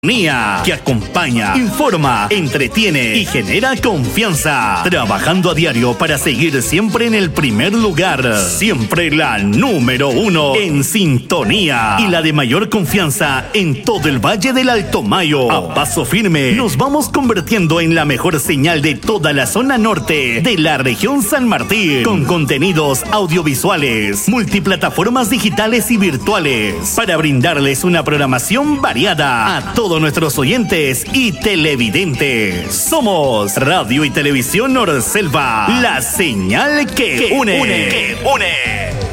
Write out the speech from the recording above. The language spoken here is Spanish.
Que acompaña, informa, entretiene y genera confianza. Trabajando a diario para seguir siempre en el primer lugar. Siempre la número 1 en sintonía. Y la de mayor confianza en todo el Valle del Alto Mayo. A paso firme, nos vamos convirtiendo en la mejor señal de toda la zona norte de la región San Martín. Con contenidos audiovisuales, multiplataformas digitales y virtuales. Para brindarles una programación variada a todos nuestros oyentes y televidentes. Somos Radio y Televisión Norselva, la señal que une.